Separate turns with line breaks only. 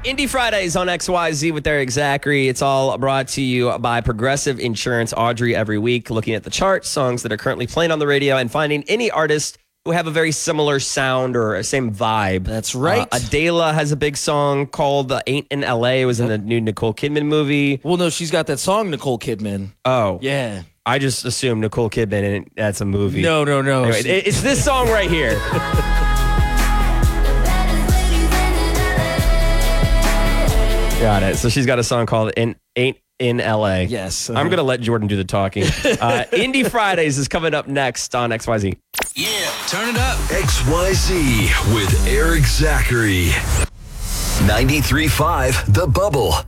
Indie Fridays on XYZ with Eric Zachary. It's all brought to you by Progressive Insurance. Audrey every week looking at the charts, songs that are currently playing on the radio, and finding any artist who have a very similar sound or same vibe.
That's right.
Adele has a big song called Ain't in L.A. It was in the new Nicole Kidman movie.
Well, no, she's got that song, Nicole Kidman.
Oh.
Yeah.
I just assumed Nicole Kidman, and that's a movie.
No.
Anyway, it's this song right here. Got it. So she's got a song called Ain't in L.A.
Yes.
I'm going to let Jordan do the talking. Indie Fridays is coming up next on XYZ.
Yeah, turn it up.
XYZ with Eric Zachary. 93.5 The Bubble.